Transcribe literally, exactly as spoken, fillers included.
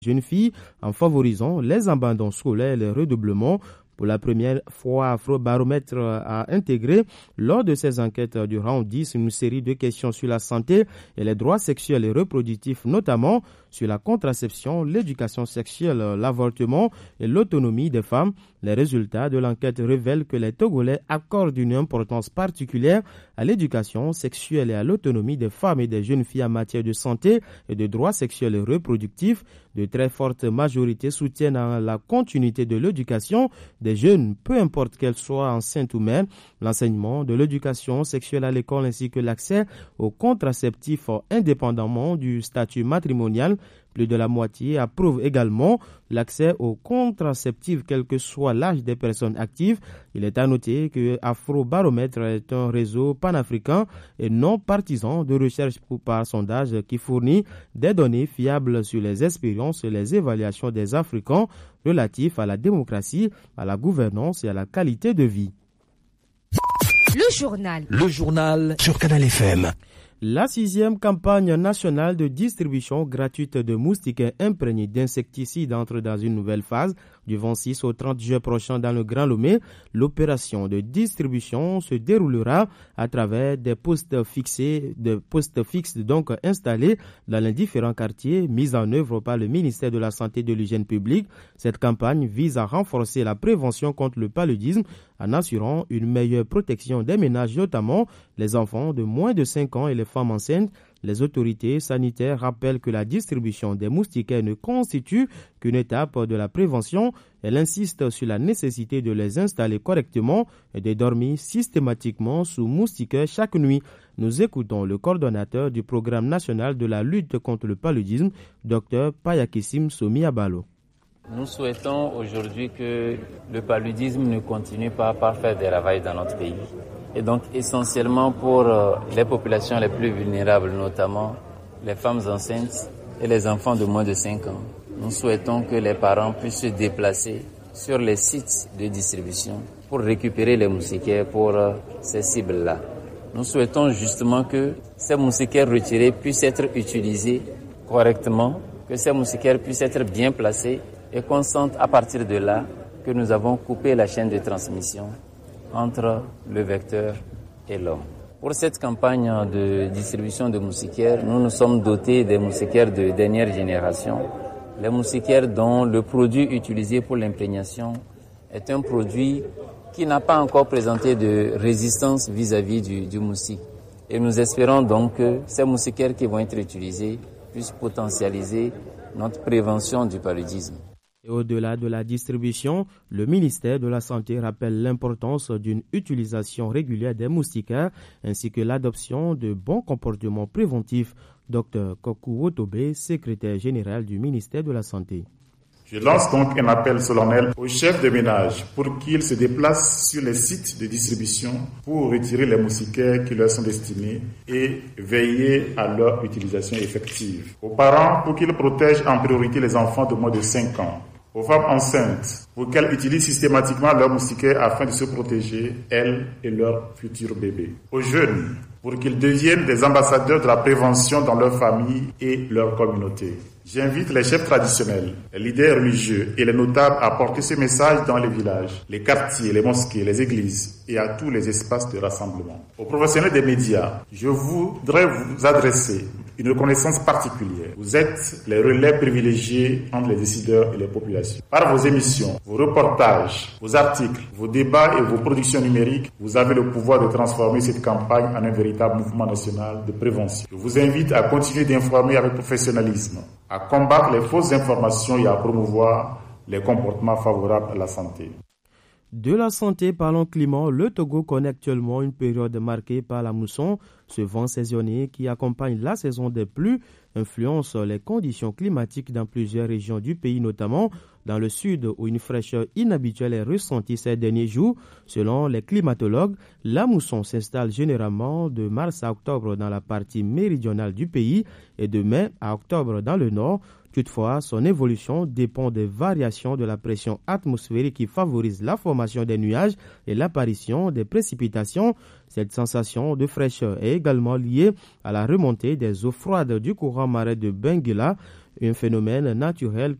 jeunes filles en favorisant les abandons scolaires et les redoublements. Pour la première fois, Afrobaromètre a intégré lors de ses enquêtes du round dix une série de questions sur la santé et les droits sexuels et reproductifs, notamment sur la contraception, l'éducation sexuelle, l'avortement et l'autonomie des femmes. Les résultats de l'enquête révèlent que les Togolais accordent une importance particulière à l'éducation sexuelle et à l'autonomie des femmes et des jeunes filles en matière de santé et de droits sexuels et reproductifs. De très fortes majorités soutiennent la continuité de l'éducation des jeunes, peu importe qu'elles soient enceintes ou mères, l'enseignement de l'éducation sexuelle à l'école ainsi que l'accès aux contraceptifs indépendamment du statut matrimonial. Plus de la moitié approuve également l'accès aux contraceptifs quel que soit l'âge des personnes actives. Il est à noter que Afrobaromètre est un réseau panafricain et non partisan de recherche par sondage qui fournit des données fiables sur les expériences et les évaluations des Africains relatifs à la démocratie, à la gouvernance et à la qualité de vie. Le journal. Le journal sur Canal F M. La sixième campagne nationale de distribution gratuite de moustiquaires imprégnés d'insecticides entre dans une nouvelle phase. Du vingt-six au trente juin prochain dans le Grand Lomé, l'opération de distribution se déroulera à travers des postes fixés, des postes fixes donc installés dans les différents quartiers mis en œuvre par le ministère de la Santé et de l'Hygiène publique. Cette campagne vise à renforcer la prévention contre le paludisme en assurant une meilleure protection des ménages, notamment les enfants de moins de cinq ans et les femmes enceintes. Les autorités sanitaires rappellent que la distribution des moustiquaires ne constitue qu'une étape de la prévention. Elle insiste sur la nécessité de les installer correctement et de dormir systématiquement sous moustiquaires chaque nuit. Nous écoutons le coordonnateur du programme national de la lutte contre le paludisme, Dr Payakissim Somi-Abalo. Nous souhaitons aujourd'hui que le paludisme ne continue pas par faire des ravages dans notre pays. Et donc essentiellement pour les populations les plus vulnérables, notamment les femmes enceintes et les enfants de moins de cinq ans. Nous souhaitons que les parents puissent se déplacer sur les sites de distribution pour récupérer les moustiquaires pour ces cibles-là. Nous souhaitons justement que ces moustiquaires retirés puissent être utilisés correctement, que ces moustiquaires puissent être bien placés et qu'on sente à partir de là que nous avons coupé la chaîne de transmission entre le vecteur et l'homme. Pour cette campagne de distribution de moustiquaires, nous nous sommes dotés des moustiquaires de dernière génération, les moustiquaires dont le produit utilisé pour l'imprégnation est un produit qui n'a pas encore présenté de résistance vis-à-vis du, du moustique. Et nous espérons donc que ces moustiquaires qui vont être utilisés puissent potentialiser notre prévention du paludisme. Et au-delà de la distribution, le ministère de la Santé rappelle l'importance d'une utilisation régulière des moustiquaires ainsi que l'adoption de bons comportements préventifs. Docteur Kokou Otobe, secrétaire général du ministère de la Santé. Je lance donc un appel solennel aux chefs de ménage pour qu'ils se déplacent sur les sites de distribution pour retirer les moustiquaires qui leur sont destinés et veiller à leur utilisation effective. Aux parents pour qu'ils protègent en priorité les enfants de moins de cinq ans. Aux femmes enceintes pour qu'elles utilisent systématiquement leurs moustiquaires afin de se protéger, elles et leurs futurs bébés. Aux jeunes pour qu'ils deviennent des ambassadeurs de la prévention dans leur famille et leur communauté. J'invite les chefs traditionnels, les leaders religieux et les notables à porter ce message dans les villages, les quartiers, les mosquées, les églises et à tous les espaces de rassemblement. Aux professionnels des médias, je voudrais vous adresser une reconnaissance particulière. Vous êtes les relais privilégiés entre les décideurs et les populations. Par vos émissions, vos reportages, vos articles, vos débats et vos productions numériques, vous avez le pouvoir de transformer cette campagne en un véritable mouvement national de prévention. Je vous invite à continuer d'informer avec professionnalisme, à combattre les fausses informations et à promouvoir les comportements favorables à la santé. De la santé, parlons climat. Le Togo connaît actuellement une période marquée par la mousson. Ce vent saisonnier qui accompagne la saison des pluies influence les conditions climatiques dans plusieurs régions du pays, notamment dans le sud où une fraîcheur inhabituelle est ressentie ces derniers jours. Selon les climatologues, la mousson s'installe généralement de mars à octobre dans la partie méridionale du pays et de mai à octobre dans le nord. Toutefois, son évolution dépend des variations de la pression atmosphérique qui favorise la formation des nuages et l'apparition des précipitations. Cette sensation de fraîcheur est également liée à la remontée des eaux froides du courant marin de Benguela, un phénomène naturel